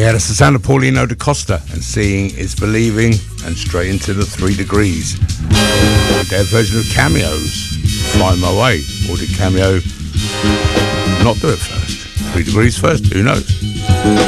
Yeah, that's the sound of Paulino da Costa and Seeing is Believing, and straight into the 3 Degrees. Their version of Cameo's Fly My Way. Or did Cameo not do it first? 3 Degrees first? Who knows?